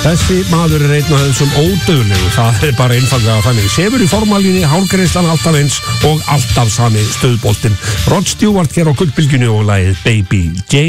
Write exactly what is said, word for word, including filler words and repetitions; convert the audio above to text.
Þessi maður er einn af þessum ódöðlegu, það er bara einfallega þannig. Sefur í formalínni, hálgreislan alltaf eins og alltaf sami stöðboltinn. Rod Stewart hér á Gullbylgjunni og lagið Baby Jane.